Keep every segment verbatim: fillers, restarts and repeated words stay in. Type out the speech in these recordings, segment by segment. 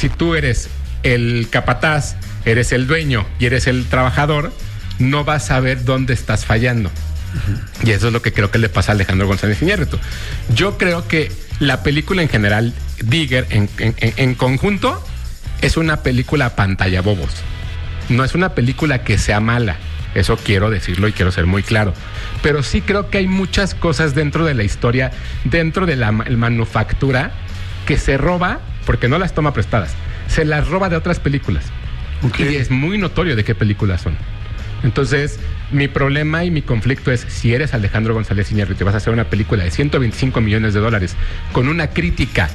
si tú eres el capataz, eres el dueño y eres el trabajador, no vas a ver dónde estás fallando. Uh-huh. Y eso es lo que creo que le pasa a Alejandro González Iñárritu. Yo creo que la película en general, Digger, en, en, en conjunto, es una película pantalla bobos. No es una película que sea mala. Eso quiero decirlo y quiero ser muy claro. Pero sí creo que hay muchas cosas dentro de la historia, dentro de la manufactura, que se roba, porque no las toma prestadas, se las roba de otras películas. Okay. Y es muy notorio de qué películas son. Entonces, mi problema y mi conflicto es, si eres Alejandro González Iñárritu y vas a hacer una película de ciento veinticinco millones de dólares con una crítica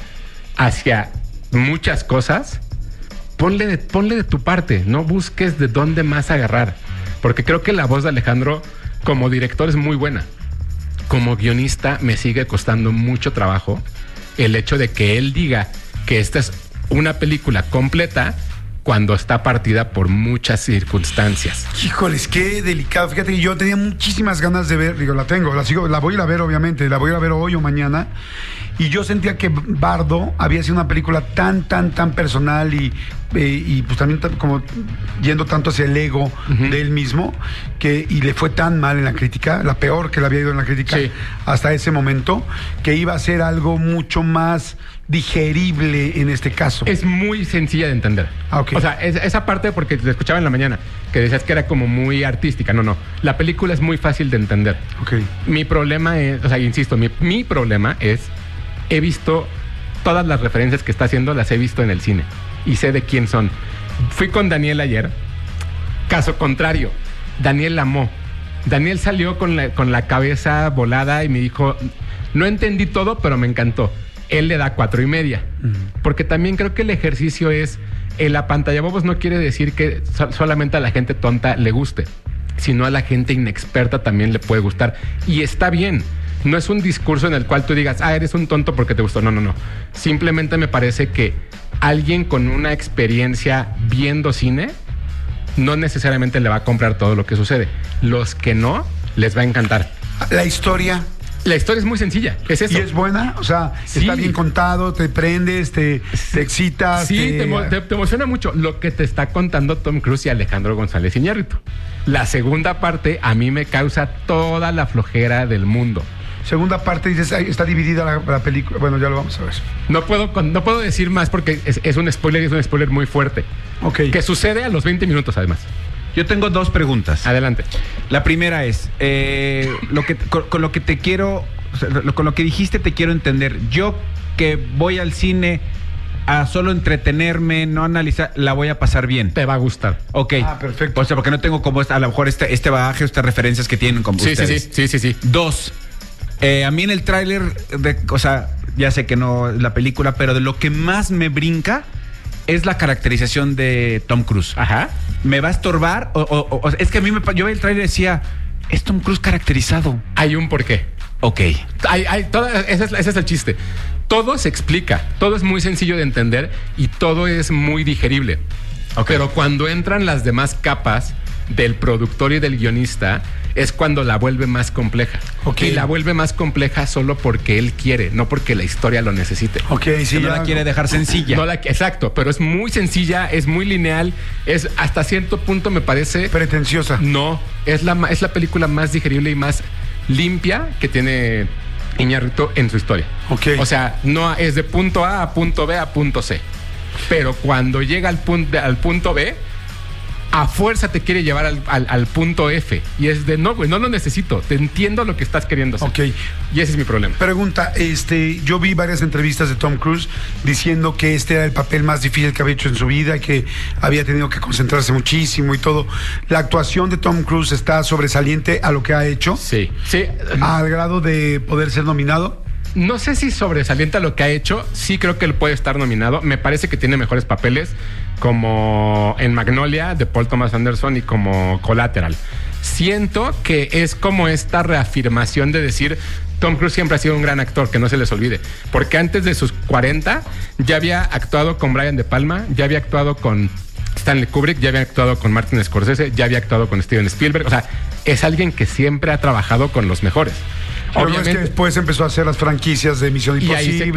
hacia muchas cosas, ponle de, ponle de tu parte, no busques de dónde más agarrar. Porque creo que la voz de Alejandro como director es muy buena. Como guionista me sigue costando mucho trabajo el hecho de que él diga que esta es una película completa cuando está partida por muchas circunstancias. Híjoles, qué delicado. Fíjate que yo tenía muchísimas ganas de ver, digo, la tengo, la sigo, la voy a ir a ver obviamente, la voy a ir a ver hoy o mañana. Y yo sentía que Bardo había sido una película tan, tan, tan personal y, eh, y pues también tan, como yendo tanto hacia el ego uh-huh. de él mismo, que y le fue tan mal en la crítica, la peor que le había ido en la crítica sí. hasta ese momento, que iba a ser algo mucho más digerible en este caso. Es muy sencilla de entender. Ah, okay. O sea, es, esa parte, porque te escuchaba en la mañana, que decías que era como muy artística. No, no. La película es muy fácil de entender. Okay. Mi problema es, o sea, insisto, mi, mi problema es, he visto todas las referencias que está haciendo, las he visto en el cine. Y sé de quién son. Fui con Daniel ayer. Caso contrario. Daniel la amó. Daniel salió con la, con la cabeza volada y me dijo, no entendí todo, pero me encantó. Él le da cuatro y media. Uh-huh. Porque también creo que el ejercicio es, en la pantalla bobos no quiere decir que so- solamente a la gente tonta le guste, sino a la gente inexperta también le puede gustar. Y está bien. No es un discurso en el cual tú digas, ah, eres un tonto porque te gustó. No, no, no. Simplemente me parece que alguien con una experiencia viendo cine no necesariamente le va a comprar todo lo que sucede. Los que no, les va a encantar. La historia... La historia es muy sencilla, es eso. ¿Y es buena? O sea, sí. Está bien contado, te prendes, te, te excitas. Sí, te... Te, te, te emociona mucho lo que te está contando Tom Cruise y Alejandro González Iñárritu. La segunda parte a mí me causa toda la flojera del mundo. Segunda parte, dices, está dividida la, la película. Bueno, ya lo vamos a ver. No puedo, no puedo decir más porque es, es un spoiler y es un spoiler muy fuerte. Ok. Que sucede a los veinte minutos, además. Yo tengo dos preguntas. Adelante. La primera es, eh, lo que, con, con lo que te quiero, con lo que dijiste te quiero entender. Yo que voy al cine a solo entretenerme, no analizar, la voy a pasar bien. Te va a gustar. Ok. Ah, perfecto. O sea, porque no tengo como esta, a lo mejor este, este bagaje, estas referencias que tienen como sí, ustedes. Sí, sí, sí, sí, sí. Dos, eh, a mí en el tráiler, de, o sea, ya sé que no es la película, pero de lo que más me brinca es la caracterización de Tom Cruise. Ajá. ¿Me va a estorbar? O, o, o es que a mí me... Yo vi el trailer y decía, es Tom Cruise caracterizado. Hay un porqué. Ok. Hay, hay, toda, ese, es, ese es el chiste. Todo se explica. Todo es muy sencillo de entender y todo es muy digerible. Okay. Pero cuando entran las demás capas del productor y del guionista, es cuando la vuelve más compleja. Okay. Y la vuelve más compleja solo porque él quiere, no porque la historia lo necesite. Ok, sí. Que no la quiere dejar sencilla. No la, exacto, pero es muy sencilla, es muy lineal, es hasta cierto punto me parece... pretenciosa. No, es la, es la película más digerible y más limpia que tiene Iñárritu en su historia. Ok. O sea, no es de punto A a punto B a punto C. Pero cuando llega al punto, al punto B, a fuerza te quiere llevar al, al, al punto F. Y es de, no, güey, no lo necesito. Te entiendo lo que estás queriendo hacer. Ok. Y ese es mi problema. Pregunta, este, yo vi varias entrevistas de Tom Cruise diciendo que este era el papel más difícil que había hecho en su vida, que había tenido que concentrarse muchísimo y todo. ¿La actuación de Tom Cruise está sobresaliente a lo que ha hecho? Sí. Sí. ¿Al grado de poder ser nominado? No sé si sobresalienta lo que ha hecho. Sí creo que él puede estar nominado. Me parece que tiene mejores papeles, como en Magnolia de Paul Thomas Anderson y como Collateral. Siento que es como esta reafirmación de decir, Tom Cruise siempre ha sido un gran actor, que no se les olvide. Porque antes de sus cuarenta ya había actuado con Brian De Palma, ya había actuado con Stanley Kubrick, ya había actuado con Martin Scorsese, ya había actuado con Steven Spielberg. O sea, es alguien que siempre ha trabajado con los mejores. Obviamente, es que después empezó a hacer las franquicias de Misión Imposible.